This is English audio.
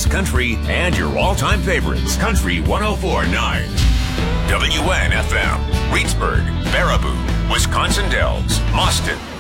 oldies, country, and your all-time favorites. Country 104.9. WNFM. Reedsburg, Baraboo, Wisconsin Dells, Mauston,